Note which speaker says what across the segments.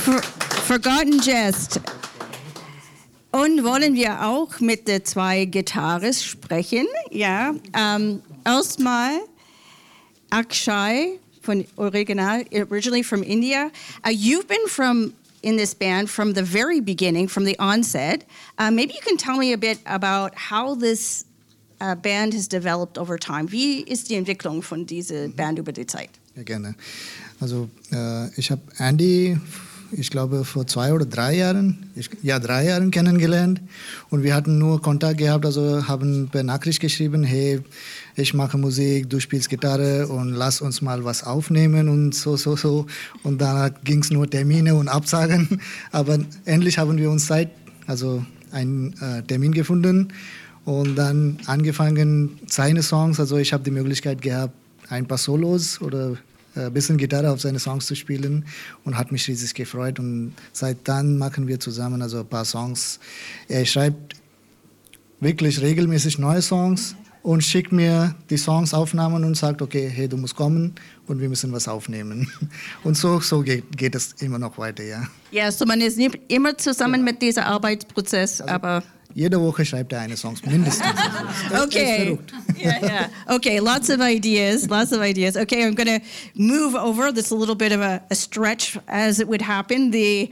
Speaker 1: Forgotten Jest. Und wollen wir auch mit den zwei Gitarren sprechen? Ja. Erstmal Akshay von originally from India. You've been in this band from the very beginning, from the onset. Maybe you can tell me a bit about how this band has developed over time. Wie ist die Entwicklung von dieser Band über die Zeit?
Speaker 2: Ja, gerne. Also ich habe Andy, ich glaube vor 2 oder 3 Jahren, 3 Jahren kennengelernt und wir hatten nur Kontakt gehabt, also haben per Nachricht geschrieben, hey, ich mache Musik, du spielst Gitarre und lass uns mal was aufnehmen und so. Und da ging es nur Termine und Absagen, aber endlich haben wir uns einen Termin gefunden und dann angefangen, seine Songs, also ich habe die Möglichkeit gehabt, ein paar Solos oder ein bisschen Gitarre auf seine Songs zu spielen und hat mich riesig gefreut und seit dann machen wir zusammen also ein paar Songs. Er schreibt wirklich regelmäßig neue Songs und schickt mir die Songsaufnahmen und sagt, okay, hey, du musst kommen und wir müssen was aufnehmen. Und so geht es immer noch weiter, ja.
Speaker 1: Ja, so man ist nicht immer zusammen mit diesem Arbeitsprozess,
Speaker 2: also,
Speaker 1: aber...
Speaker 2: Jede Woche schreibt er eine Song, mindestens.
Speaker 1: Okay. Yeah. Okay, lots of ideas. Okay, I'm going to move over. This is a little bit of a stretch as it would happen. The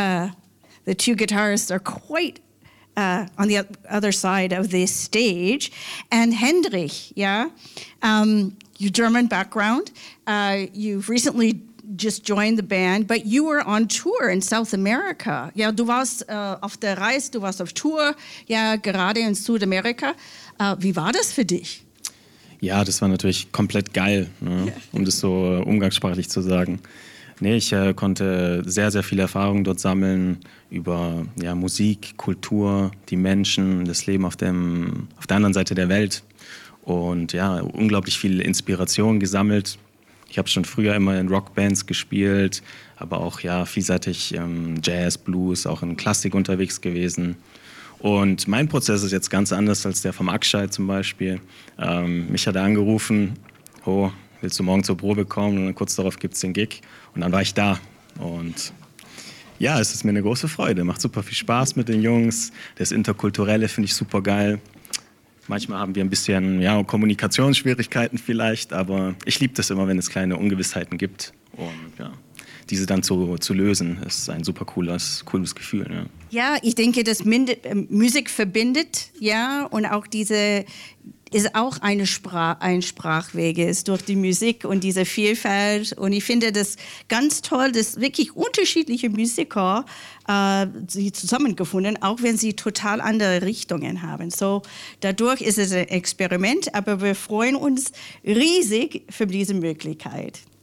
Speaker 1: two guitarists are quite on the other side of the stage. And Hendrik, yeah, your German background. You've recently just joined the band, but you were on tour in South America. Ja, du warst auf der Reise, du warst auf Tour, ja, gerade in Südamerika. Wie war das für dich?
Speaker 3: Ja, das war natürlich komplett geil, ne? Um das so umgangssprachlich zu sagen. Nee, ich konnte sehr, sehr viel Erfahrung dort sammeln über Musik, Kultur, die Menschen, das Leben auf der anderen Seite der Welt und ja, unglaublich viel Inspiration gesammelt. Ich habe schon früher immer in Rockbands gespielt, aber auch vielseitig Jazz, Blues, auch in Klassik unterwegs gewesen. Und mein Prozess ist jetzt ganz anders als der vom Akshay zum Beispiel. Mich hat er angerufen, oh, willst du morgen zur Probe kommen? Und dann kurz darauf gibt es den Gig. Und dann war ich da. Und ja, es ist mir eine große Freude. Macht super viel Spaß mit den Jungs. Das Interkulturelle finde ich super geil. Manchmal haben wir ein bisschen Kommunikationsschwierigkeiten vielleicht, aber ich liebe das immer, wenn es kleine Ungewissheiten gibt. Und diese dann zu lösen, ist ein super cooles Gefühl.
Speaker 1: Ja, ich denke, dass Musik verbindet, ja, und auch diese ist auch ein Sprachwege ist durch die Musik und diese Vielfalt. Und ich finde das ganz toll, dass wirklich unterschiedliche Musiker sie zusammengefunden, auch wenn sie total andere Richtungen haben. So, dadurch ist es ein Experiment, aber wir freuen uns riesig für diese Möglichkeit.